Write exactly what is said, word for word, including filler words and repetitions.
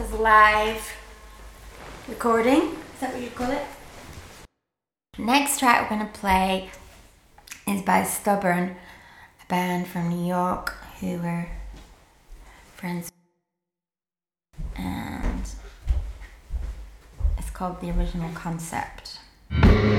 of live recording. Is that what you call it? Next track we're going to play is by Stubborn, a band from New York who were friends, and it's called The Original Concept.